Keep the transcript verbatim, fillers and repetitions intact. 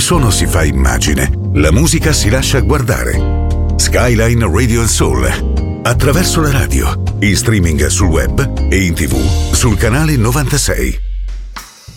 suono si fa immagine, la musica si lascia guardare. Skyline Radio and Soul, attraverso la radio, in streaming sul web e in tv sul canale novantasei.